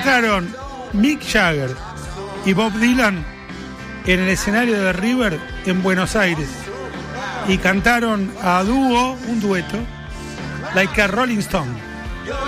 encontraron Mick Jagger y Bob Dylan en el escenario de River en Buenos Aires y cantaron a dúo, un dueto, Like a Rolling Stone.